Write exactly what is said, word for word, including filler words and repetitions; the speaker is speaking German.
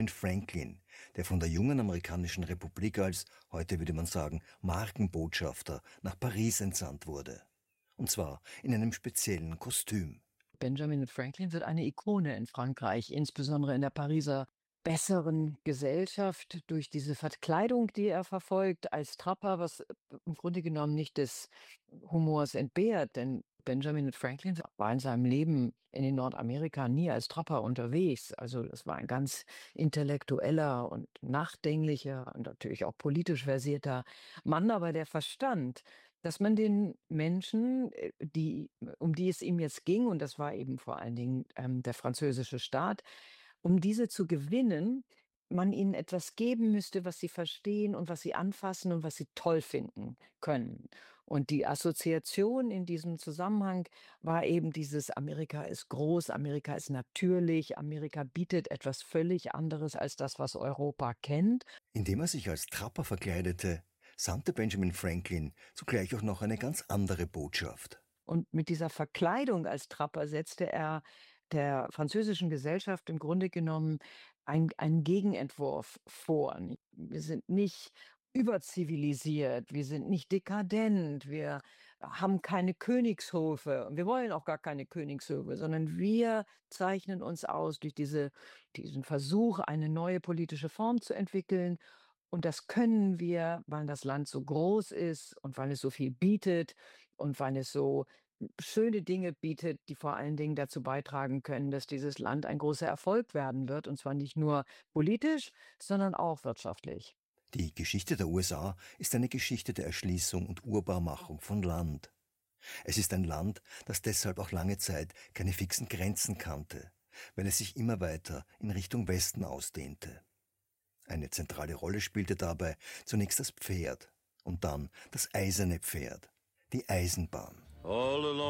Franklin, der von der jungen amerikanischen Republik als, heute würde man sagen, Markenbotschafter nach Paris entsandt wurde. Und zwar in einem speziellen Kostüm. Benjamin Franklin wird eine Ikone in Frankreich, insbesondere in der Pariser besseren Gesellschaft durch diese Verkleidung, die er verfolgt als Trapper, was im Grunde genommen nicht des Humors entbehrt, denn Benjamin Franklin war in seinem Leben in Nordamerika nie als Trapper unterwegs. Also das war ein ganz intellektueller und nachdenklicher und natürlich auch politisch versierter Mann, aber der verstand, dass man den Menschen, äh, die, um die es ihm jetzt ging, und das war eben vor allen Dingen ähm, der französische Staat, um diese zu gewinnen, man ihnen etwas geben müsste, was sie verstehen und was sie anfassen und was sie toll finden können. Und die Assoziation in diesem Zusammenhang war eben dieses: Amerika ist groß, Amerika ist natürlich, Amerika bietet etwas völlig anderes als das, was Europa kennt. Indem er sich als Trapper verkleidete, sandte Benjamin Franklin zugleich auch noch eine ganz andere Botschaft. Und mit dieser Verkleidung als Trapper setzte er der französischen Gesellschaft im Grunde genommen ein einen Gegenentwurf vor. Ni Wir sind nicht überzivilisiert, wir sind nicht dekadent, wir haben keine Königshöfe und wir wollen auch gar keine Königshöfe, sondern wir zeichnen uns aus durch diese diesen Versuch, eine neue politische Form zu entwickeln. Und das können wir, weil das Land so groß ist und weil es so viel bietet und weil es so schöne Dinge bietet, die vor allen Dingen dazu beitragen können, dass dieses Land ein großer Erfolg werden wird, und zwar nicht nur politisch, sondern auch wirtschaftlich. Die Geschichte der U S A ist eine Geschichte der Erschließung und Urbarmachung von Land. Es ist ein Land, das deshalb auch lange Zeit keine fixen Grenzen kannte, weil es sich immer weiter in Richtung Westen ausdehnte. Eine zentrale Rolle spielte dabei zunächst das Pferd und dann das eiserne Pferd, die Eisenbahn. All along